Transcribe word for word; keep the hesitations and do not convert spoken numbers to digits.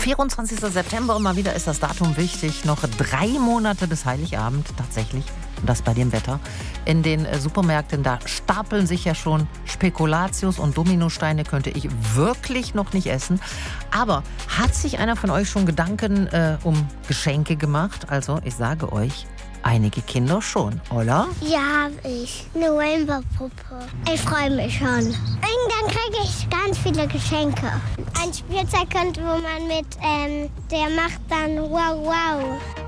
vierundzwanzigster September, mal wieder ist das Datum wichtig. Noch drei Monate bis Heiligabend tatsächlich. Und das bei dem Wetter. In den äh, Supermärkten, da stapeln sich ja schon Spekulatius und Dominosteine, könnte ich wirklich noch nicht essen. Aber hat sich einer von euch schon Gedanken äh, um Geschenke gemacht? Also ich sage euch, einige Kinder schon, oder? Ja, hab ich. Eine Rainbow-Puppe. Ich freue mich schon. Und dann kriege ich ganz viele Geschenke. Ein Spielzeug, wo man mit, ähm, der macht dann wow, wow.